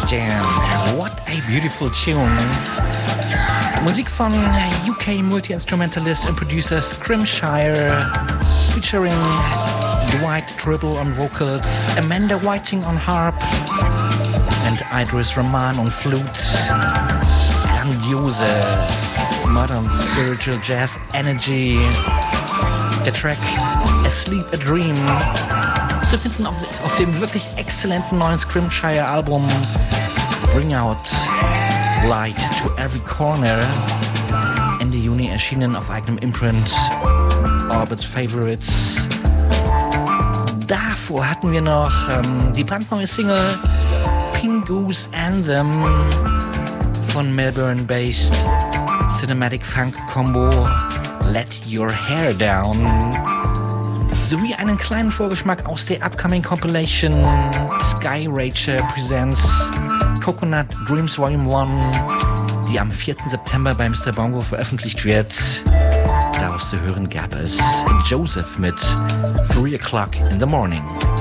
Jam. What a beautiful tune. Musik von UK Multi-Instrumentalist and Producer Scrimshire, featuring Dwight Tribble on vocals, Amanda Whiting on harp and Idris Rahman on flute. Grandiose modern spiritual jazz energy. Der Track Asleep a Dream zu finden auf dem wirklich exzellenten neuen Scrimshire-Album Bring Out Light to Every Corner, Ende Juni erschienen auf eigenem Imprint Orbit's Favorites. Davor hatten wir noch die brandneue Single Pingu's Anthem von Melbourne-based Cinematic Funk Combo Let Your Hair Down, sowie einen kleinen Vorgeschmack aus der upcoming Compilation Sky Racer Presents Coconut Dreams Volume 1, die am 4. September bei Mr. Bongo veröffentlicht wird. Daraus zu hören gab es Joseph mit 3 o'clock in the morning.